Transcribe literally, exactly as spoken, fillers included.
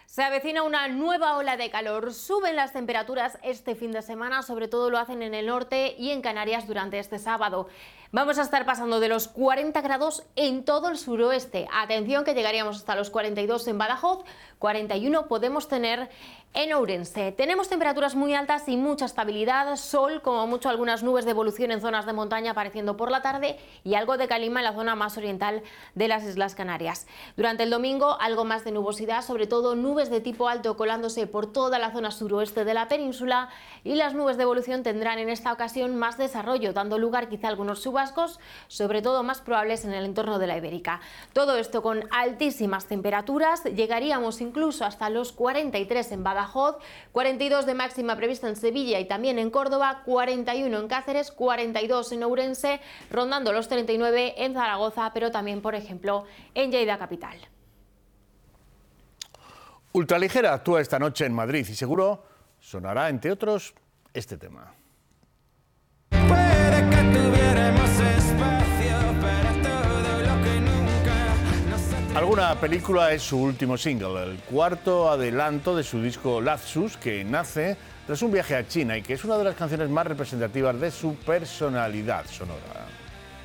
Se avecina una nueva ola de calor. Suben las temperaturas este fin de semana, sobre todo lo hacen en el norte y en Canarias durante este sábado. Vamos a estar pasando de los cuarenta grados en todo el suroeste. Atención que llegaríamos hasta los cuarenta y dos en Badajoz, cuarenta y uno podemos tener en Ourense. Tenemos temperaturas muy altas y mucha estabilidad, sol, como mucho algunas nubes de evolución en zonas de montaña apareciendo por la tarde y algo de calima en la zona más oriental de las Islas Canarias. Durante el domingo algo más de nubosidad, sobre todo nubes de tipo alto colándose por toda la zona suroeste de la península, y las nubes de evolución tendrán en esta ocasión más desarrollo, dando lugar quizá a algunos chubascos, sobre todo más probables en el entorno de la Ibérica. Todo esto con altísimas temperaturas, llegaríamos incluso hasta los cuarenta y tres en Badajoz, cuarenta y dos de máxima prevista en Sevilla y también en Córdoba, cuarenta y uno en Cáceres, cuarenta y dos en Ourense, rondando los treinta y nueve en Zaragoza, pero también, por ejemplo, en Lleida capital. Ultraligera actúa esta noche en Madrid y seguro sonará, entre otros, este tema. Puede que tuviéramos espacio para todo lo que nunca nos... Alguna película es su último single, el cuarto adelanto de su disco Lapsus, que nace tras un viaje a China y que es una de las canciones más representativas de su personalidad sonora.